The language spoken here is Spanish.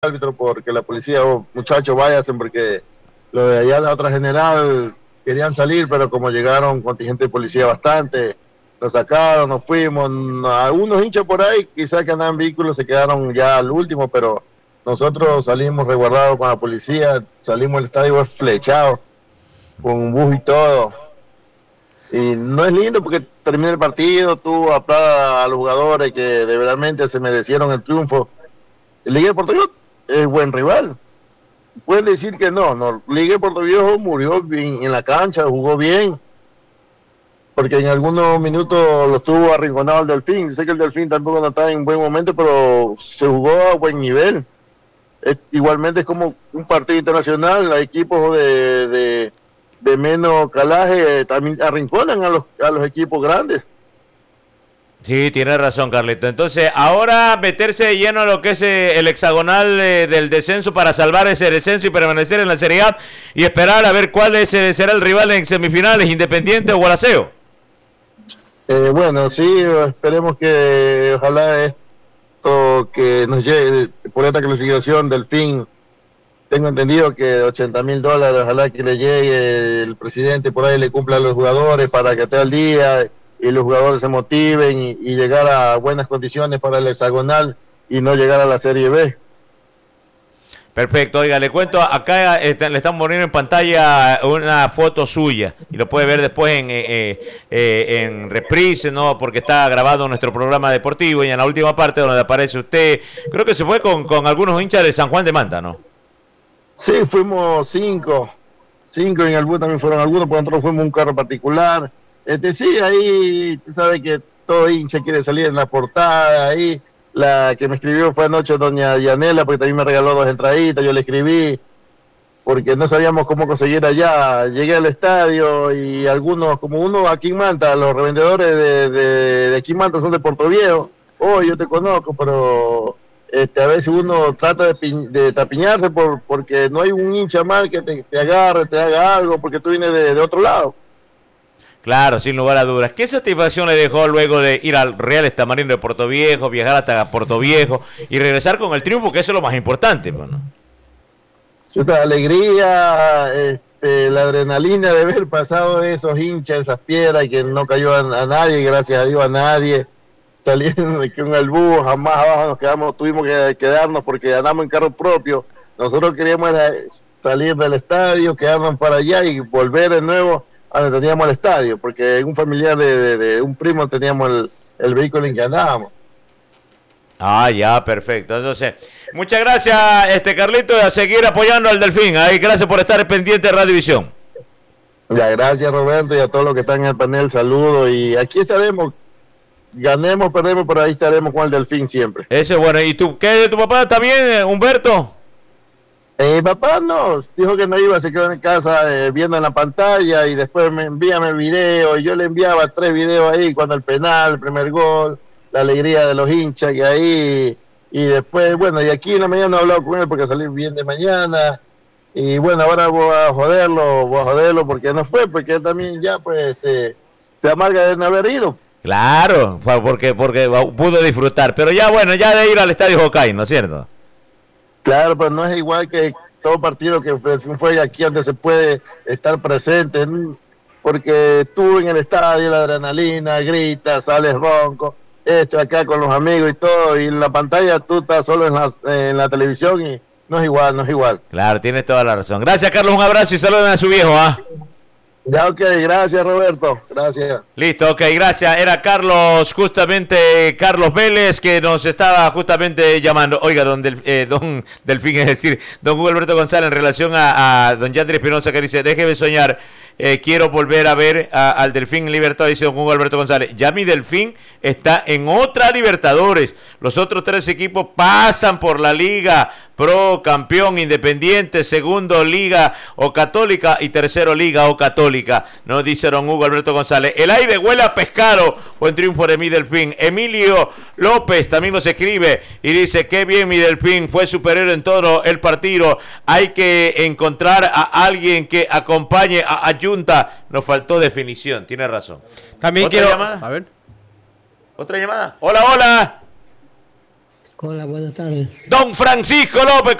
árbitro porque la policía, muchachos, váyanse porque lo de allá la otra general querían salir, pero como llegaron contingente de policía bastante, nos sacaron, nos fuimos. Algunos hinchas por ahí, quizás que andaban en vehículos, se quedaron ya al último, pero nosotros salimos resguardados con la policía, salimos del estadio flechado, con un bus y todo. Y no es lindo porque termina el partido, tú aplaudas a los jugadores que de verdaderamente se merecieron el triunfo. El Liga de Puerto Viejo es buen rival. Pueden decir que no, Liga de Puerto Viejo murió bien en la cancha, jugó bien, porque en algunos minutos lo estuvo arrinconado el Delfín. Sé que el Delfín tampoco no está en buen momento, pero se jugó a buen nivel. Igualmente es como un partido internacional, hay equipos de menos calaje también arrinconan a los equipos grandes. Sí, tiene razón, Carlito. Entonces, ahora meterse de lleno a lo que es el hexagonal del descenso para salvar ese descenso y permanecer en la Serie A y esperar a ver cuál será el rival en semifinales, Independiente o Gualaceo. Bueno, sí, esperemos que ojalá esto que nos llegue por esta clasificación del fin. Tengo entendido que $80,000, ojalá que le llegue el presidente, por ahí le cumpla a los jugadores para que esté al día y los jugadores se motiven y llegar a buenas condiciones para el hexagonal y no llegar a la Serie B. Perfecto, oiga, le cuento, acá le están poniendo en pantalla una foto suya y lo puede ver después en reprise, ¿no? Porque está grabado nuestro programa deportivo y en la última parte donde aparece usted, creo que se fue con algunos hinchas de San Juan de Manta, ¿no? Sí, fuimos cinco en el bus también fueron algunos, por nosotros fuimos un carro particular. Sí, ahí, tú sabes que todo hincha quiere salir en la portada, ahí, la que me escribió fue anoche doña Yanela, porque también me regaló 2 entraditas, yo le escribí, porque no sabíamos cómo conseguir allá. Llegué al estadio y algunos, como uno aquí en Manta, los revendedores de aquí en Manta son de Puerto Viejo. Yo te conozco, pero a veces uno trata de tapiñarse porque no hay un hincha mal que te agarre, te haga algo, porque tú vienes de otro lado. Claro, sin lugar a dudas. ¿Qué satisfacción le dejó luego de ir al Real Estamarindo de Puerto Viejo, viajar hasta Puerto Viejo y regresar con el triunfo, que eso es lo más importante, pues, ¿no? Sí, la alegría, la adrenalina de haber pasado esos hinchas, esas piedras, y que no cayó a nadie, gracias a Dios a nadie. Salieron con el bus, jamás abajo tuvimos que quedarnos porque andamos en carro propio. Nosotros queríamos salir del estadio, quedarnos para allá y volver de nuevo a donde teníamos el estadio, porque un familiar de un primo teníamos el vehículo en que andábamos. Ah, ya, perfecto. Entonces, muchas gracias, Carlito, a seguir apoyando al Delfín. Ahí, gracias por estar pendiente de Radiovisión. Ya, gracias, Roberto, y a todos los que están en el panel, saludos, y aquí estaremos. Ganemos, perdemos, pero ahí estaremos con el Delfín siempre. Eso es bueno. ¿Y tú qué de tu papá también, Humberto? Mi papá no, dijo que no iba, se quedó en casa viendo en la pantalla y después me envíame el video y yo le enviaba 3 videos ahí, cuando el penal, el primer gol, la alegría de los hinchas que ahí, y después, bueno, y aquí en la mañana he hablado con él porque salí bien de mañana, y bueno, ahora voy a joderlo porque no fue, porque él también ya pues se amarga de no haber ido. Claro, porque pudo disfrutar, pero ya bueno, ya de ir al Estadio Jocay, ¿no es cierto? Claro, pero no es igual que todo partido que fue aquí donde se puede estar presente, porque tú en el estadio, la adrenalina, gritas, sales ronco, acá con los amigos y todo, y en la pantalla tú estás solo en la televisión y no es igual. Claro, tienes toda la razón. Gracias, Carlos, un abrazo y saluden a su viejo, ¿ah? Ya, ok, gracias, Roberto, gracias. Listo, ok, gracias. Era Carlos Vélez, que nos estaba justamente llamando. Oiga, don Delfín, es decir, don Hugo Alberto González, en relación a don Yandri Espinosa, que dice, déjeme soñar, quiero volver a ver al Delfín en Libertad, dice don Hugo Alberto González. Ya mi Delfín está en otra Libertadores. Los otros 3 equipos pasan por la Liga Pro, campeón, Independiente, segundo Liga o Católica y tercero Liga o Católica, nos dice don Hugo Alberto González. El aire huele a pescado, buen triunfo de mi Delfín. Emilio López también nos escribe y dice, qué bien mi Delfín, fue superior en todo el partido. Hay que encontrar a alguien que acompañe a Ayunta. Nos faltó definición, tiene razón. También ¿Otra quiero... llamada? A ver. ¿Otra llamada? Hola. Hola, buenas tardes. Don Francisco López.